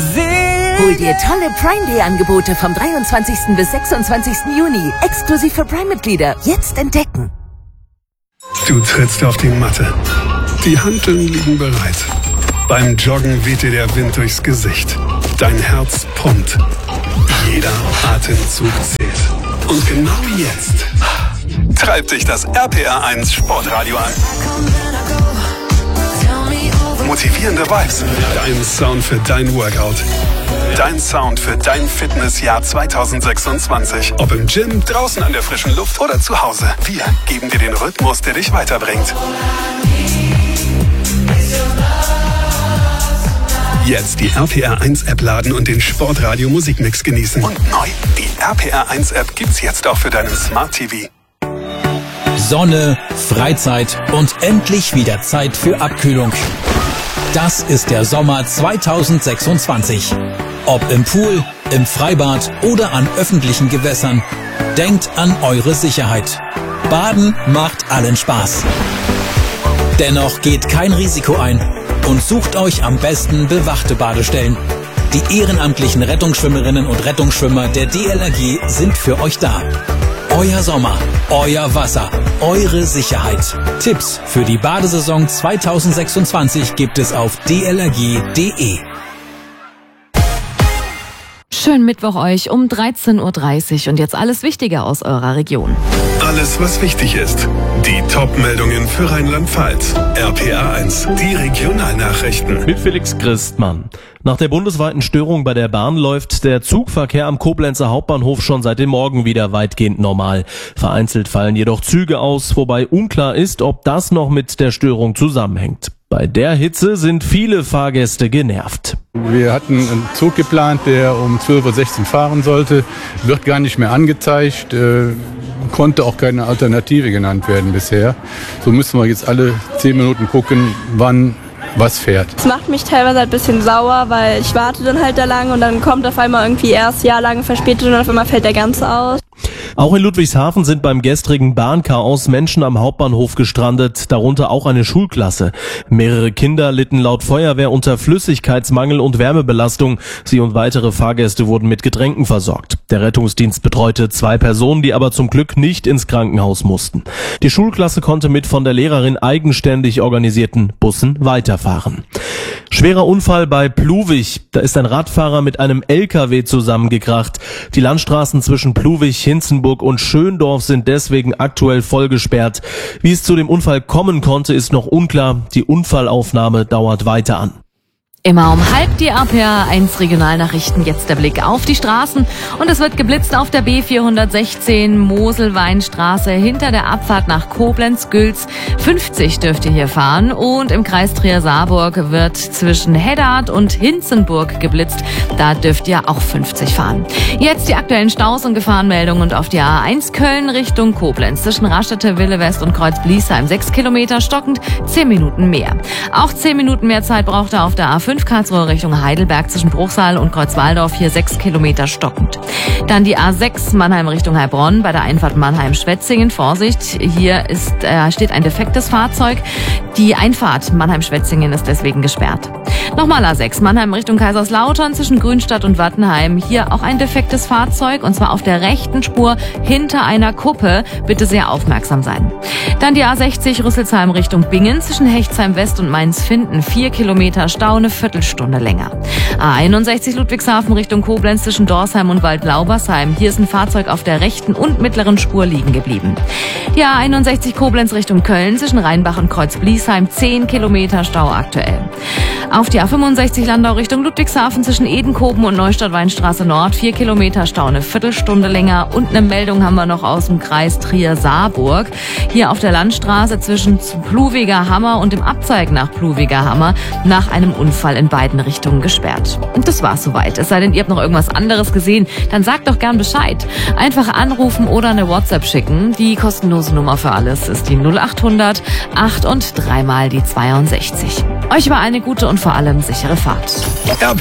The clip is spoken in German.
Hol dir tolle Prime Day Angebote vom 23. bis 26. Juni. Exklusiv für Prime-Mitglieder. Jetzt entdecken. Du trittst auf die Matte. Die Hanteln liegen bereit. Beim Joggen weht dir der Wind durchs Gesicht. Dein Herz pumpt. Jeder Atemzug zählt. Und genau jetzt treibt dich das RPR1 Sportradio an. Motivierende Vibes. Dein Sound für dein Workout. Dein Sound für dein Fitnessjahr 2026. Ob im Gym, draußen an der frischen Luft oder zu Hause. Wir geben dir den Rhythmus, der dich weiterbringt. Jetzt die RPR1-App laden und den Sportradio Musikmix genießen. Und neu, die RPR1-App gibt's jetzt auch für deinen Smart TV. Sonne, Freizeit und endlich wieder Zeit für Abkühlung. Das ist der Sommer 2026. Ob im Pool, im Freibad oder an öffentlichen Gewässern. Denkt an eure Sicherheit. Baden macht allen Spaß. Dennoch geht kein Risiko ein und sucht euch am besten bewachte Badestellen. Die ehrenamtlichen Rettungsschwimmerinnen und Rettungsschwimmer der DLRG sind für euch da. Euer Sommer, euer Wasser, eure Sicherheit. Tipps für die Badesaison 2026 gibt es auf dlrg.de. Schönen Mittwoch euch um 13.30 Uhr und jetzt alles Wichtige aus eurer Region. Alles, was wichtig ist. Die Top-Meldungen für Rheinland-Pfalz. RPR1, die Regionalnachrichten. Mit Felix Christmann. Nach der bundesweiten Störung bei der Bahn läuft der Zugverkehr am Koblenzer Hauptbahnhof schon seit dem Morgen wieder weitgehend normal. Vereinzelt fallen jedoch Züge aus, wobei unklar ist, ob das noch mit der Störung zusammenhängt. Bei der Hitze sind viele Fahrgäste genervt. Wir hatten einen Zug geplant, der um 12.16 Uhr fahren sollte, wird gar nicht mehr angezeigt, konnte auch keine Alternative genannt werden bisher. So müssen wir jetzt alle 10 Minuten gucken, wann was fährt. Das macht mich teilweise ein bisschen sauer, weil ich warte dann halt da lang und dann kommt auf einmal irgendwie erst jahrelang verspätet und auf einmal fällt der Ganze aus. Auch in Ludwigshafen sind beim gestrigen Bahnchaos Menschen am Hauptbahnhof gestrandet, darunter auch eine Schulklasse. Mehrere Kinder litten laut Feuerwehr unter Flüssigkeitsmangel und Wärmebelastung. Sie und weitere Fahrgäste wurden mit Getränken versorgt. Der Rettungsdienst betreute 2 Personen, die aber zum Glück nicht ins Krankenhaus mussten. Die Schulklasse konnte mit von der Lehrerin eigenständig organisierten Bussen weiterfahren. Schwerer Unfall bei Pluwig. Da ist ein Radfahrer mit einem LKW zusammengekracht. Die Landstraßen zwischen Pluwig, Hinzenburg und Schöndorf sind deswegen aktuell voll gesperrt. Wie es zu dem Unfall kommen konnte, ist noch unklar. Die Unfallaufnahme dauert weiter an. Immer um halb die RPR1 Regionalnachrichten, jetzt der Blick auf die Straßen und es wird geblitzt auf der B416 Moselweinstraße hinter der Abfahrt nach Koblenz-Gülz. 50 dürft ihr hier fahren und im Kreis Trier-Saarburg wird zwischen Heddard und Hinzenburg geblitzt. Da dürft ihr auch 50 fahren. Jetzt die aktuellen Staus und Gefahrenmeldungen und auf die A1 Köln Richtung Koblenz zwischen Raststätte, Wille West und Kreuz-Bliesheim 6 Kilometer stockend, 10 Minuten mehr. Auch 10 Minuten mehr Zeit braucht er auf der A5 Karlsruhe Richtung Heidelberg zwischen Bruchsal und Kreuzwaldorf, hier 6 Kilometer stockend. Dann die A6 Mannheim Richtung Heilbronn bei der Einfahrt Mannheim-Schwetzingen. Vorsicht, hier steht ein defektes Fahrzeug. Die Einfahrt Mannheim-Schwetzingen ist deswegen gesperrt. Nochmal A6 Mannheim Richtung Kaiserslautern zwischen Grünstadt und Wattenheim. Hier auch ein defektes Fahrzeug und zwar auf der rechten Spur hinter einer Kuppe. Bitte sehr aufmerksam sein. Dann die A60 Rüsselsheim Richtung Bingen zwischen Hechtsheim West und Mainz-Finden. 4 Kilometer Stau, eine Viertelstunde länger. A61 Ludwigshafen Richtung Koblenz zwischen Dorsheim und Waldlaubersheim. Hier ist ein Fahrzeug auf der rechten und mittleren Spur liegen geblieben. Die A61 Koblenz Richtung Köln zwischen Rheinbach und Kreuz-Bliesheim. 10 Kilometer Stau aktuell. Auf die A65 Landau Richtung Ludwigshafen zwischen Edenkoben und Neustadt-Weinstraße Nord. 4 Kilometer Stau, eine Viertelstunde länger. Und eine Meldung haben wir noch aus dem Kreis Trier-Saarburg. Hier auf der Landstraße zwischen Pluwiger Hammer und dem Abzweig nach Pluwiger Hammer nach einem Unfall in beiden Richtungen gesperrt. Und das war's soweit. Es sei denn, ihr habt noch irgendwas anderes gesehen, dann sagt doch gern Bescheid. Einfach anrufen oder eine WhatsApp schicken. Die kostenlose Nummer für alles ist die 0800 8 und 3 mal die 62. Euch war eine gute und vor allem sichere Fahrt.